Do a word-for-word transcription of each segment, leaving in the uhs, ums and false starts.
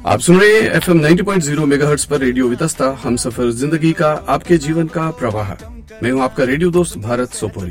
आप सुन रहे हैं F M ninety point zero megahertz पर रेडियो वितस्ता, हम सफर जिंदगी का, आपके जीवन का प्रवाह। मैं हूं आपका रेडियो दोस्त भारत सोपोरी।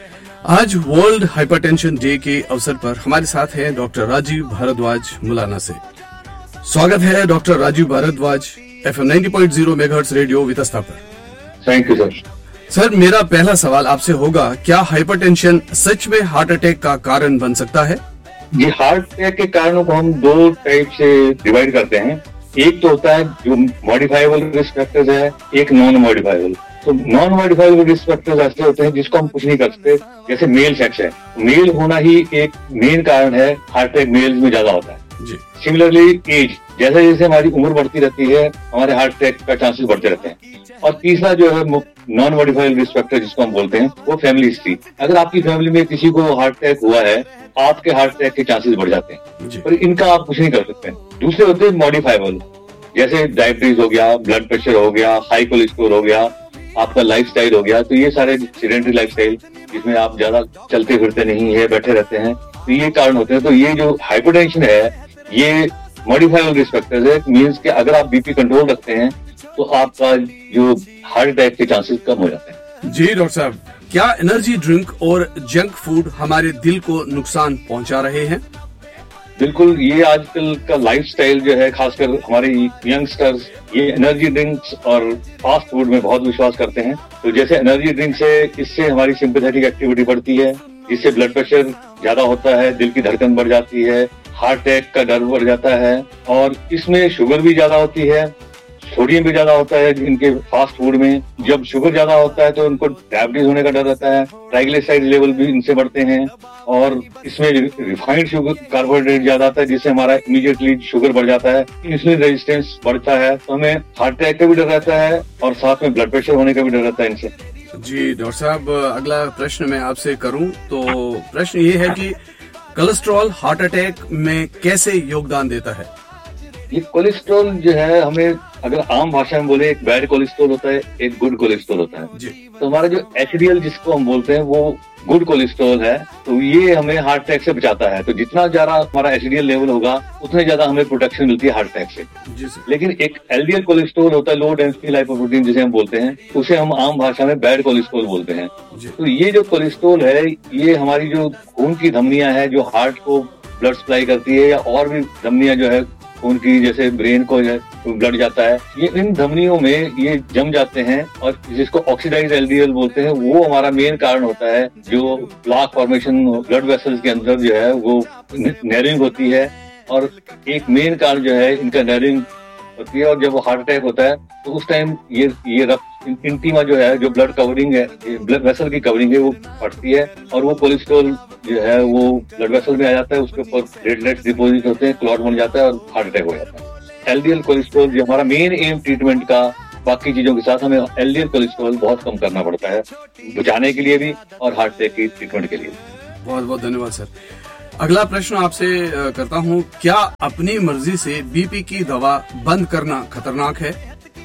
आज वर्ल्ड हाइपरटेंशन डे के अवसर पर हमारे साथ हैं डॉक्टर राजीव भारद्वाज मुलाना से। स्वागत है doctor Rajiv Bhardwaj F M ninety point zero megahertz radio Vitasta पर। Thank you sir. सर, मेरा पहला सवाल आपसे होगा, क्या हाइपरटेंशन सच में हार्ट अटैक का कारण बन सकता है? ये हार्ट अटैक के कारणों को हम दो टाइप से डिवाइड करते हैं। एक तो होता है जो मॉडिफाइबल रिस्क फैक्टर्स है, एक नॉन मॉडिफाइबल। तो नॉन मॉडिफाइबल रिस्क फैक्टर्स ऐसे होते हैं जिसको हम कुछ नहीं कर सकते, जैसे मेल सेक्स है। मेल होना ही एक मेन कारण है, हार्ट अटैक मेल्स में ज्यादा होता है। सिमिलरली एज, जैसे जैसे हमारी उम्र बढ़ती रहती है, हमारे हार्ट अटैक का चांसेस बढ़ते रहते हैं। और तीसरा जो है नॉन मॉडिफाइबल रिस्क फैक्टर जिसको हम बोलते हैं, वो फैमिली हिस्ट्री। अगर आपकी फैमिली में किसी को हार्ट अटैक हुआ है, आपके हार्ट अटैक के चांसेस बढ़ जाते हैं, पर इनका आप कुछ नहीं कर सकते। दूसरे होते हैं मॉडिफाइबल, जैसे डायबिटीज हो गया, ब्लड प्रेशर हो गया, हाई कोलेस्ट्रॉल हो गया, आपका लाइफस्टाइल हो गया। तो ये सारे सेडेंटरी लाइफस्टाइल जिसमें आप ज्यादा चलते फिरते नहीं है, बैठे रहते हैं, तो ये कारण होते हैं। तो ये जो हाइपरटेंशन है, ये मॉडिफाइबल रिस्क फैक्टर्स है। मीन्स कि अगर आप बीपी कंट्रोल रखते हैं तो आपका जो हार्ट अटैक के चांसेस कम हो जाते हैं। जी डॉक्टर साहब, क्या एनर्जी ड्रिंक और जंक फूड हमारे दिल को नुकसान पहुंचा रहे हैं? बिल्कुल, ये आजकल का लाइफस्टाइल जो है, खासकर हमारे यंगस्टर्स, ये एनर्जी ड्रिंक्स और फास्ट फूड में बहुत विश्वास करते हैं। तो जैसे एनर्जी ड्रिंक से, इससे हमारी सिंपैथेटिक एक्टिविटी बढ़ती है, इससे ब्लड प्रेशर ज्यादा होता है, दिल की धड़कन बढ़ जाती है, हार्ट अटैक का डर बढ़ जाता है, और इसमें शुगर भी ज्यादा होती है, सोडियम भी ज्यादा होता है इनके फास्ट फूड में। जब शुगर ज्यादा होता है तो उनको डायबिटीज होने का डर रहता है, ट्राइग्लिसराइड लेवल भी इनसे बढ़ते हैं, और इसमें रिफाइंड शुगर कार्बोहाइड्रेट ज्यादा आता है, जिससे हमारा इमीडिएटली शुगर बढ़ जाता है, इंसुलिन रेजिस्टेंस बढ़ता है, तो हमें हार्ट अटैक का भी डर रहता है और साथ में ब्लड प्रेशर होने का भी डर रहता है इनसे। जी डॉक्टर साहब, अगला प्रश्न मैं आपसे करूं तो प्रश्न ये है कि कोलेस्ट्रॉल हार्ट अटैक में कैसे योगदान देता है? ये कोलेस्ट्रॉल जो है, हमें अगर आम भाषा में बोले, एक बैड कोलेस्ट्रॉल होता है, एक गुड कोलेस्ट्रॉल होता है। जी। तो हमारा जो एचडीएल जिसको हम बोलते हैं, वो गुड कोलेस्ट्रॉल है, तो ये हमें हार्ट अटैक से बचाता है। तो जितना ज्यादा हमारा एचडीएल लेवल होगा, उतने ज्यादा हमें प्रोटेक्शन मिलती है हार्ट अटैक से। जी सर। लेकिन एक एलडीएल कोलेस्ट्रॉल होता है, लो डेंसिटी लाइपोप्रोटीन जिसे हम बोलते हैं, उसे हम आम भाषा में बैड कोलेस्ट्रॉल बोलते हैं। तो ये जो कोलेस्ट्रॉल है, ये हमारी जो खून की धमनियां है, जो हार्ट को ब्लड सप्लाई करती है, या और भी धमनियां जो है खून की, जैसे ब्रेन को ब्लड जाता है, ये इन धमनियों में ये जम जाते हैं, और जिसको ऑक्सीडाइज्ड एलडीएल बोलते हैं, वो हमारा मेन कारण होता है। जो प्लाक फॉर्मेशन ब्लड वेसल्स के अंदर जो है, वो नैरोइंग होती है, और एक मेन कारण जो है इनका नैरोइंग होती है। और जब हार्ट अटैक होता है तो उस टाइम ये ये रक्त इंटीमा जो है, जो ब्लड कवरिंग है, ब्लड वेसल की कवरिंग है, वो फटती है, और वो कोलेस्ट्रॉल जो है वो ब्लड वेसल में आ जाता है, उसके ऊपर प्लेटलेट्स डिपोजिट होते हैं, क्लॉट बन जाता है और हार्ट अटैक हो जाता है। एलडीएल कोलेस्ट्रॉल जो हमारा मेन एम ट्रीटमेंट का, बाकी चीजों के साथ हमें एलडीएल कोलेस्ट्रॉल बहुत कम करना पड़ता है, बचाने के लिए भी और हार्ट अटैक की ट्रीटमेंट के लिए। बहुत बहुत धन्यवाद सर। अगला प्रश्न आपसे करता हूं, क्या अपनी मर्जी से बीपी की दवा बंद करना खतरनाक है?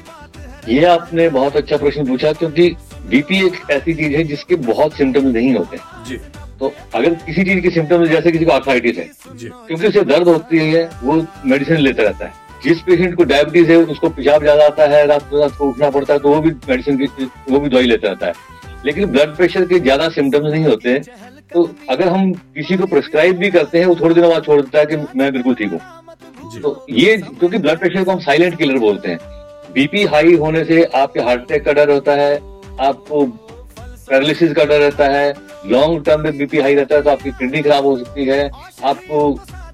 ये आपने बहुत अच्छा प्रश्न पूछा, क्योंकि बीपी एक ऐसी चीज है जिसके बहुत सिम्टम्स नहीं होते जी। तो अगर किसी चीज के सिम्टम्स, जैसे किसी को आर्थराइटिस है जी, क्योंकि उसे दर्द होती है, वो मेडिसिन लेता रहता है। जिस पेशेंट को डायबिटीज है, उसको पेशाब ज्यादा आता है, रात को रात को उठना पड़ता है, तो वो भी मेडिसिन की, वो भी दवाई लेता रहता है। लेकिन ब्लड प्रेशर के ज्यादा सिम्टम्स नहीं होते, तो अगर हम किसी को प्रिस्क्राइब भी करते हैं, वो थोड़े दिनों बाद छोड़ देता है कि मैं बिल्कुल ठीक हूँ। तो ये, क्योंकि ब्लड प्रेशर को हम साइलेंट किलर बोलते हैं। बीपी हाई होने से आपके हार्ट अटैक का डर होता है, आपको पैरालिसिस का डर रहता है, लॉन्ग टर्म में बीपी हाई रहता है तो आपकी किडनी खराब हो सकती है, आपको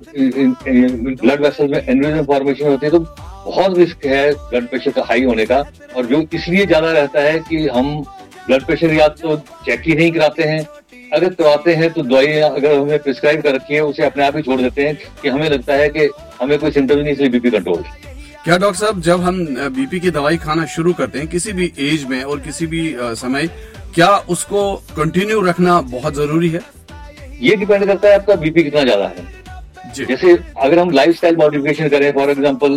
ब्लड वेसल में एन्युरिज्म फॉर्मेशन होती है। तो बहुत रिस्क है ब्लड प्रेशर का हाई होने का, और जो इसलिए ज्यादा रहता है कि हम ब्लड प्रेशर या तो चेक ही नहीं कराते हैं, अगर करवाते हैं तो दवाई अगर हमें प्रिस्क्राइब कर रखी है, उसे अपने आप ही छोड़ देते हैं कि हमें लगता है कि हमें कोई सिम्टम नहीं, इसलिए बीपी कंट्रोल। क्या डॉक्टर साहब, जब हम बीपी की दवाई खाना शुरू करते हैं किसी भी एज में और किसी भी समय, क्या उसको कंटिन्यू रखना बहुत जरूरी है? ये डिपेंड करता है आपका बीपी कितना ज्यादा है जी। जैसे अगर हम लाइफस्टाइल मॉडिफिकेशन करें, फॉर एग्जांपल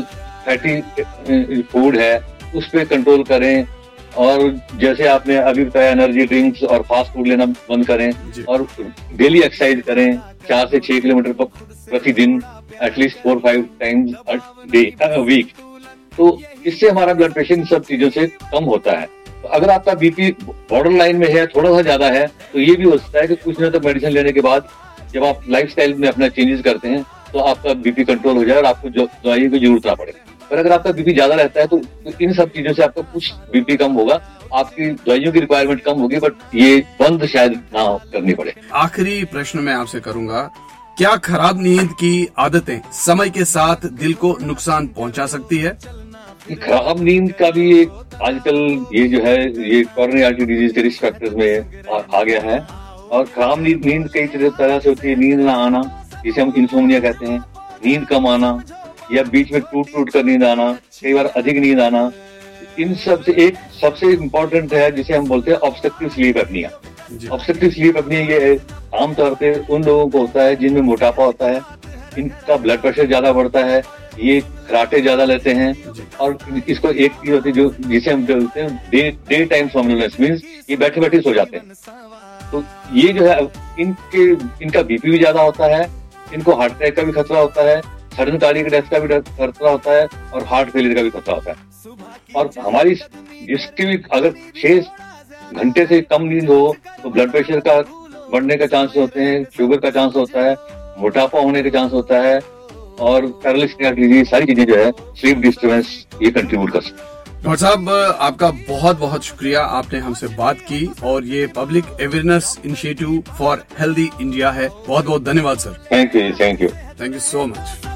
फैटी फूड है, उस पर कंट्रोल करें, और जैसे आपने अभी बताया एनर्जी ड्रिंक्स और फास्ट फूड लेना बंद करें, और डेली एक्सरसाइज करें, चार से छह किलोमीटर प्रतिदिन, at least four five times a day a week. तो इससे हमारा ब्लड प्रेशर इन सब चीजों से कम होता है। तो अगर आपका बीपी बॉर्डर लाइन में है, थोड़ा सा ज्यादा है, तो ये भी हो सकता है कि कुछ दिनों तक मेडिसिन लेने के बाद जब आप लाइफस्टाइल में अपना चेंजेस करते हैं तो आपका बीपी कंट्रोल हो जाए और आपको जो दवाइयों की जरूरत ना पड़े। पर अगर आपका बीपी ज्यादा रहता है तो इन सब चीजों से आपका कुछ बीपी कम होगा, आपकी दवाइयों की रिक्वायरमेंट कम होगी, बट ये बंद शायद ना करनी पड़े। आखिरी प्रश्न मैं आपसे करूंगा, क्या खराब नींद की आदतें समय के साथ दिल को नुकसान पहुंचा सकती है? खराब नींद का भी एक आजकल ये जो है ये कॉरोनरी आर्टरी डिजीज के रिस्क फैक्टर्स में आ, आ गया है। और खराब नींद नींद कई तरह से होती है। नींद ना आना, जिसे हम इंसोम्निया कहते हैं, नींद कम आना, या बीच में टूट टूट कर नींद आना, कई बार अधिक नींद आना। इन सब से एक सबसे इम्पोर्टेंट है जिसे हम बोलते हैं obstructive sleep apnoea. Obstructive sleep apnoea ये आमतौर पे उन लोगों को होता है जिनमें मोटापा होता है, इनका ब्लड प्रेशर ज्यादा बढ़ता है, ये खराटे ज्यादा लेते हैं, और इसको एक चीज होती है जो जिसे हम बोलते हैं day day time somnolence, means ये बैठे बैठे सो जाते हैं। तो ये जो है इनके इनका बीपी भी ज्यादा होता है, इनको हार्ट अटैक का भी खतरा होता है, सडन कार्डियक डेथ का भी खतरा होता है, और हार्ट फेलियर का भी खतरा होता है। और हमारी जिसकी भी अगर छह घंटे से कम नींद हो तो ब्लड प्रेशर का बढ़ने का चांस होते हैं, शुगर का चांस होता है, मोटापा होने का चांस होता है, और पैरालिसिस, सारी चीजें जो है स्लीप डिस्टर्बेंस ये कंट्रीब्यूट कर सकती है। डॉक्टर साहब, आपका बहुत बहुत शुक्रिया, आपने हमसे बात की, और ये public awareness initiative for healthy India है। बहुत बहुत धन्यवाद sir. Thank you thank you thank you so much.